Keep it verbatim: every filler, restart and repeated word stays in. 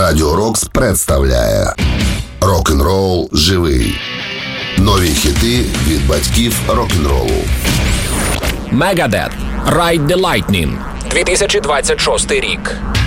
Радіо Рокс представляє Рок-н-рол живий. Нові хіти від батьків рок-н-ролу. Megadeth. Ride the Lightning. дві тисячі двадцять шостий рік.